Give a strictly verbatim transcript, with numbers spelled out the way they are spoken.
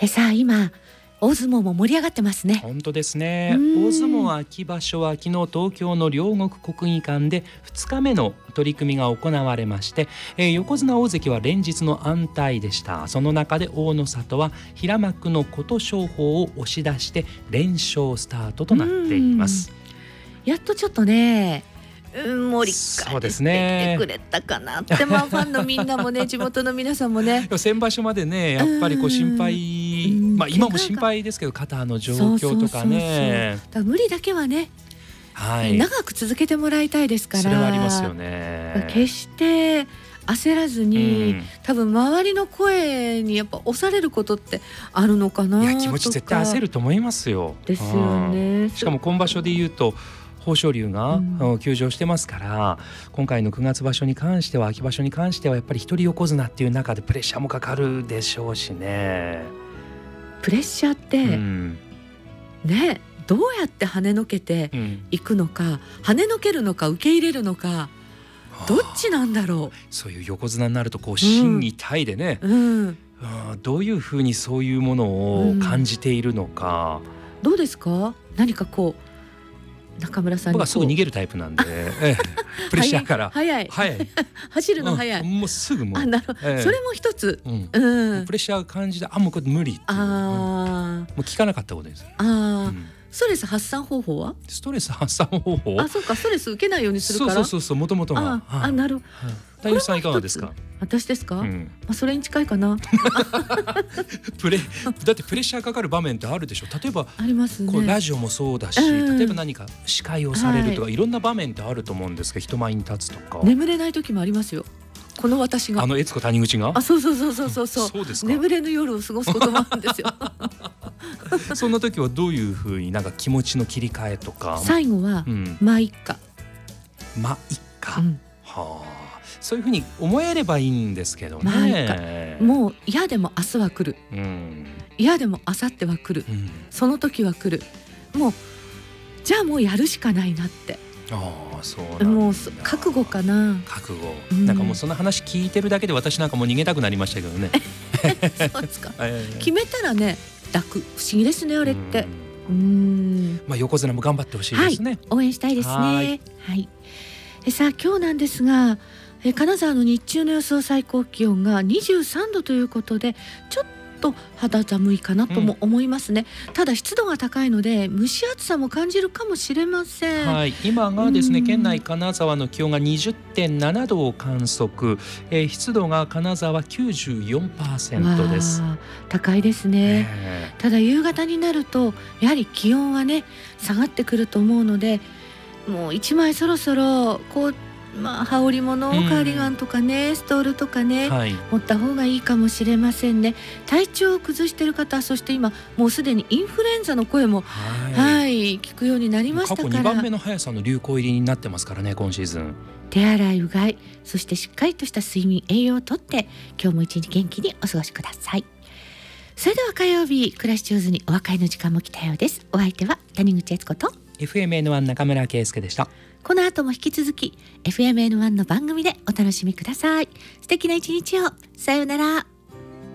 えさあ今大相撲も盛り上がってますね。 本当ですね。大相撲秋場所は昨日東京の両国国技館でふつかめの取り組みが行われまして、えー、横綱大関は連日の安泰でした。その中で大の里は平幕の琴勝峰を押し出して連勝スタートとなっています。 やっとちょっとね盛り返ってきてくれたかなって、まあ、ファンのみんなもね地元の皆さんもね先場所までねやっぱりこう心配、まあ、今も心配ですけど肩の状況とかね、そうそうそうそう、 だから無理だけはね、 はい、 長く続けてもらいたいですから。 それはありますよね。 決して焦らずに、うん、多分周りの声にやっぱ押されることってあるのかなとか。 いや気持ち絶対焦ると思いますよ。 ですよね。 しかも今場所で言うと豊昇龍が、うん、休場してますから、今回のくがつ場所に関しては秋場所に関してはやっぱり一人横綱っていう中でプレッシャーもかかるでしょうしね。 プレッシャーって、うん、ねどうやって跳ねのけていくのか、うん、跳ねのけるのか受け入れるのかどっちなんだろう。 そういう横綱になるとこう心技体でね、うんうん、どういうふうにそういうものを感じているのか、 うん、どうですか。何かこう中村さんに僕はすぐ逃げるタイプなんでええ、プレッシャーから早い早い走るの早い、 うん、もうすぐもうあなるほど、ええ、それも一つ、 うんうん、プレッシャー感じであもうこれ無理っていう、あ、うん、もう聞かなかったことです。 あ、うん、ストレス発散方法はストレス発散方法あそうかストレス受けないようにするからそうそうそうもともとがあ、あなるほど。 大吉さんいかがですか。 私ですか、うん、まあ、それに近いかなプレだってプレッシャーかかる場面ってあるでしょ。例えばありますね。 こうラジオもそうだし、うん、例えば何か司会をされるとか、はい、いろんな場面ってあると思うんですけど人前に立つとか眠れない時もありますよ。この私があの悦子谷口があそうそうそうそうそうそうそうですか。 眠れぬ夜を過ごすこともあるんですよそんな時はどういうふうになんか気持ちの切り替えとか最後は、うん、まあいっかまあいっか、うん、はあそういうふうに思えればいいんですけどね、まあ、いっかもう嫌でも明日は来る、うん、嫌でも明後日は来る、うん、その時は来る。もうじゃあもうやるしかないなって。 ああそうなんだ。 もう覚悟かな。 覚悟、うん、なんかもうその話聞いてるだけで私なんかもう逃げたくなりましたけどねそうですか、えー、決めたらね楽。不思議ですねあれって。うーん、 まあ、横綱も頑張ってほしいですね、 はい、応援したいですね。はい、はい、えさあ今日なんですがえ金沢の日中の予想最高気温がにじゅうさんどということでちょっと肌寒いかなとも思いますね、うん、ただ湿度が高いので蒸し暑さも感じるかもしれません、 はい、今がですね県内金沢の気温が にじゅってんななどを観測、えー、湿度が金沢 きゅうじゅうよんパーセント です。 高いですね、えー、ただ夕方になるとやはり気温はね下がってくると思うのでもう一枚そろそろこうまあ、羽織物、カーディガンとかね、うん、ストールとかね、はい、持った方がいいかもしれませんね。体調を崩している方、そして今もうすでにインフルエンザの声も、はいはい、聞くようになりましたから。 過去にばんめの速さの流行入りになってますからね今シーズン。 手洗いうがい、そしてしっかりとした睡眠栄養をとって今日も一日元気にお過ごしください。それでは火曜日暮らし上手にお別れの時間も来たようです。お相手は谷口悦子とエフエムエヌワン 中村圭介でした。 この後も引き続き エフエムエヌワン の番組でお楽しみください。素敵な一日を。さようなら。